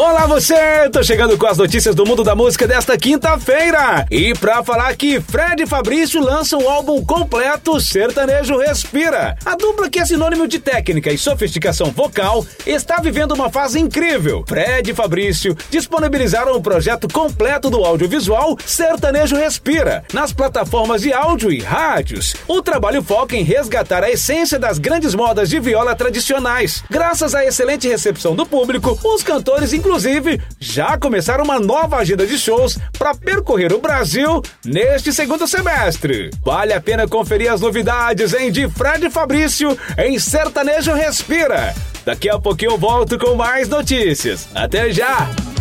Olá você, tô chegando com as notícias do mundo da música desta quinta-feira. E pra falar que Fred e Fabrício lançam um álbum completo, Sertanejo Respira. A dupla, que é sinônimo de técnica e sofisticação vocal, está vivendo uma fase incrível. Fred e Fabrício disponibilizaram o projeto completo do audiovisual Sertanejo Respira nas plataformas de áudio e rádios. O trabalho foca em resgatar a essência das grandes modas de viola tradicionais. Graças à excelente recepção do público, os cantores inclusive já começaram uma nova agenda de shows para percorrer o Brasil neste segundo semestre. Vale a pena conferir as novidades, de Fred e Fabrício em Sertanejo Respira. Daqui a pouquinho eu volto com mais notícias. Até já!